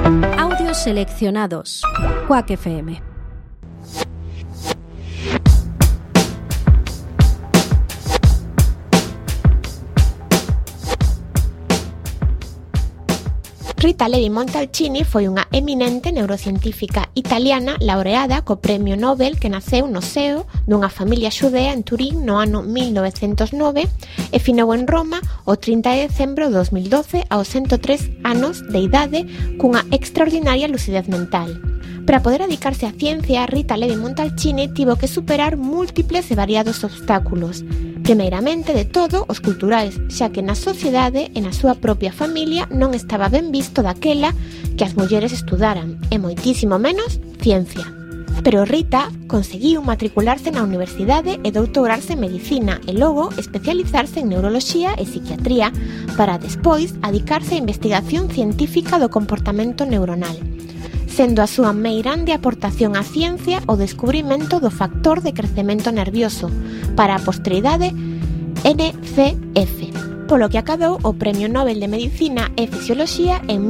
Audios seleccionados. Quack FM. Rita Levi-Montalcini foi unha eminente neurocientífica italiana laureada co Premio Nobel que naceu no seo dunha familia xudea en Turín no ano 1909 e finou en Roma o 30 de decembro de 2012 aos 103 anos de idade cunha extraordinaria lucidez mental. Para poder dedicarse á ciencia, Rita Levi-Montalcini tivo que superar múltiples e variados obstáculos. Primeiramente de todo, os culturais, xa que na sociedade e na súa propia familia non estaba ben visto daquela que as mulleres estudaran, e moitísimo menos ciencia. Pero Rita conseguiu matricularse na universidade e doutorarse en medicina e logo especializarse en neuroloxía e psiquiatría para despois adicarse á investigación científica do comportamento neuronal, sendo a súa meirande aportación á ciencia o descubrimento do factor de crecemento nervioso para a posteridade NCF, polo que acadou o Premio Nobel de Medicina e Fisioloxía en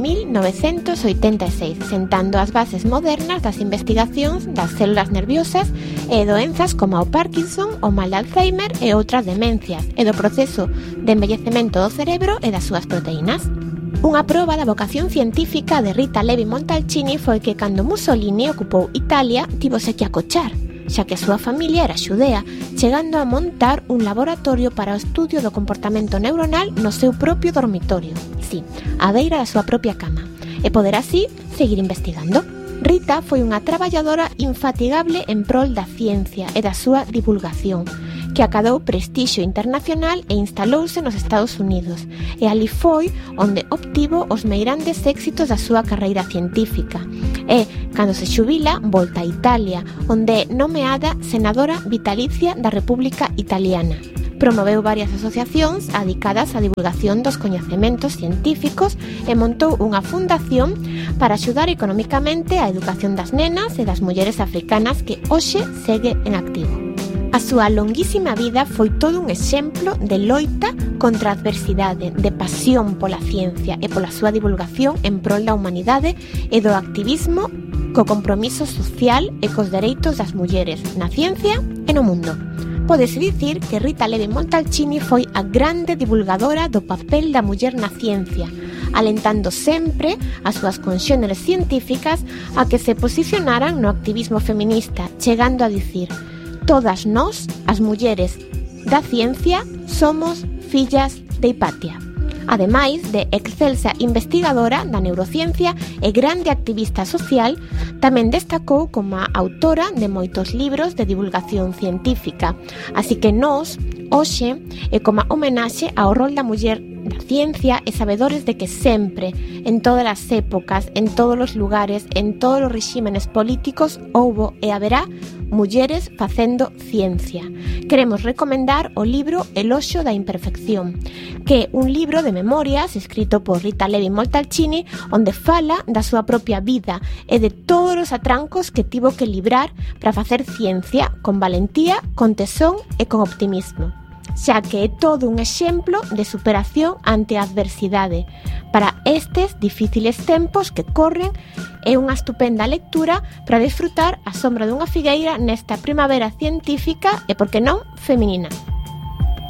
1986, sentando as bases modernas das investigacións das células nerviosas e doenzas como o Parkinson, o mal de Alzheimer e outras demencias, e do proceso de envellecemento do cerebro e das súas proteínas. Unha proba da vocación científica de Rita Levi-Montalcini foi que cando Mussolini ocupou Italia tivose que acochar, xa que a súa familia era xudea, chegando a montar un laboratorio para o estudio do comportamento neuronal no seu propio dormitorio, sí, á beira da súa propia cama, e poder así seguir investigando. Rita foi unha traballadora infatigable en prol da ciencia e da súa divulgación, que acadou prestixio internacional e instalouse nos Estados Unidos, e ali foi onde obtivo os meirandes éxitos da súa carreira científica. E, cando se xubila, volta a Italia, onde é nomeada senadora vitalicia da República Italiana. Promoveu varias asociacións adicadas á divulgación dos coñecementos científicos e montou unha fundación para axudar economicamente a educación das nenas e das mulleres africanas que hoxe segue en activo. A súa longuísima vida foi todo un exemplo de loita contra a adversidade, de pasión pola ciencia e pola súa divulgación en prol da humanidade e do activismo co compromiso social e cos dereitos das mulleres na ciencia e no mundo. Pódese dicir que Rita Levi-Montalcini foi a grande divulgadora do papel da muller na ciencia, alentando sempre as súas conxéneres científicas a que se posicionaran no activismo feminista, chegando a dicir: todas nós, as mulleres da ciencia, somos fillas de Hipatia. Ademais de excelsa investigadora da neurociencia e grande activista social, tamén destacou como autora de moitos libros de divulgación científica. Así que nós, hoxe, é como homenaxe ao rol da muller da ciencia e sabedores de que sempre, en todas as épocas, en todos os lugares, en todos os regímenes políticos, houbo e haberá mulleres facendo ciencia. Queremos recomendar o libro Eloxio da imperfección, que é un libro de memorias escrito por Rita Levi-Montalcini, onde fala da súa propia vida e de todos os atrancos que tivo que librar para facer ciencia con valentía, con tesón e con optimismo, xa que é todo un exemplo de superación ante a adversidade. Para estes difíciles tempos que corren, é unha estupenda lectura para disfrutar a sombra dunha figueira nesta primavera científica e, por que non, feminina.